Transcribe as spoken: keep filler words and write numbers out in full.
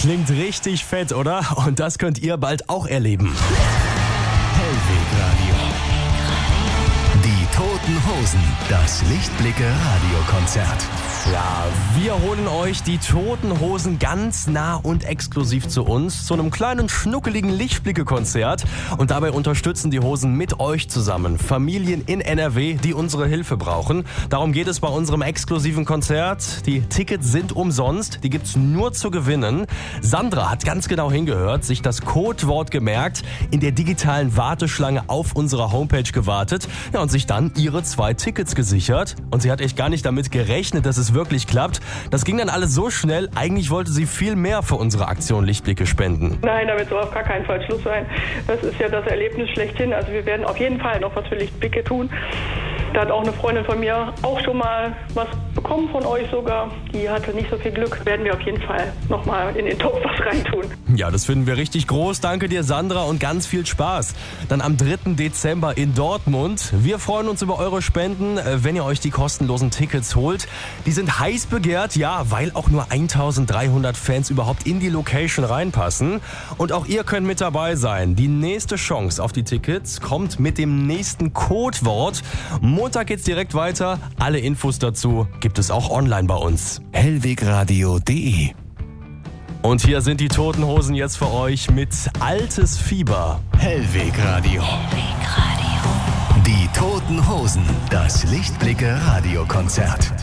Klingt richtig fett, oder? Und das könnt ihr bald auch erleben. Hellweg Radio. Die Toten Hosen. Das Lichtblicke Radiokonzert. Ja, wir holen euch die Toten Hosen ganz nah und exklusiv zu uns, zu einem kleinen, schnuckeligen Lichtblicke-Konzert. Und dabei unterstützen die Hosen mit euch zusammen Familien in N R W, die unsere Hilfe brauchen. Darum geht es bei unserem exklusiven Konzert. Die Tickets sind umsonst, die gibt's nur zu gewinnen. Sandra hat ganz genau hingehört, sich das Codewort gemerkt, in der digitalen Warteschlange auf unserer Homepage gewartet, ja, und sich dann ihre zwei Tickets gesichert. Und sie hat echt gar nicht damit gerechnet, dass es wirklich klappt. Das ging dann alles so schnell. Eigentlich wollte sie viel mehr für unsere Aktion Lichtblicke spenden. Nein, damit soll auf gar keinen Fall Schluss sein. Das ist ja das Erlebnis schlechthin. Also wir werden auf jeden Fall noch was für Lichtblicke tun. Da hat auch eine Freundin von mir auch schon mal was bekommen von euch sogar. Die hatte nicht so viel Glück. Werden wir auf jeden Fall nochmal in den Topf was reintun. Ja, das finden wir richtig groß. Danke dir, Sandra, und ganz viel Spaß. Dann am dritten Dezember in Dortmund. Wir freuen uns über eure Spenden, wenn ihr euch die kostenlosen Tickets holt. Die sind heiß begehrt, ja, weil auch nur eintausenddreihundert Fans überhaupt in die Location reinpassen. Und auch ihr könnt mit dabei sein. Die nächste Chance auf die Tickets kommt mit dem nächsten Codewort. Montag geht's direkt weiter. Alle Infos dazu gibt es auch online bei uns. hellwegradio punkt de. Und hier sind die Toten Hosen jetzt für euch mit Altes Fieber. Hellweg Radio. Hellweg Radio. Die Toten Hosen. Das Lichtblicke Radiokonzert.